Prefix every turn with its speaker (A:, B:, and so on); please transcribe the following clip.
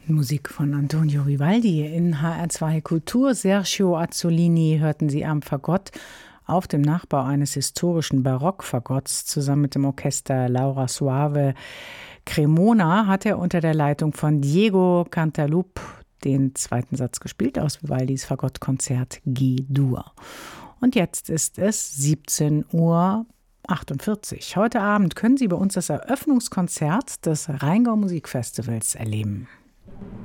A: Musik von Antonio Vivaldi in HR2 Kultur. Sergio Azzolini hörten Sie am Fagott auf dem Nachbau eines historischen Barockfagotts. Zusammen mit dem Orchester Laura Soave Cremona hat er unter der Leitung von Diego Cantalup den zweiten Satz gespielt aus Vivaldis Fagottkonzert G-Dur. Und jetzt ist es 17:48 Uhr. Heute Abend können Sie bei uns das Eröffnungskonzert des Rheingau Musikfestivals erleben.